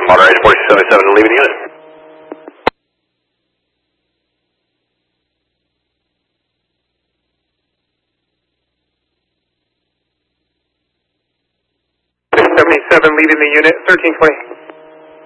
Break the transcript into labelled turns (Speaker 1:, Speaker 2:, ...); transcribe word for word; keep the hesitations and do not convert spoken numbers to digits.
Speaker 1: Monterey four six seven seven, leaving unit.
Speaker 2: seventy-seven leaving the unit, thirteen twenty.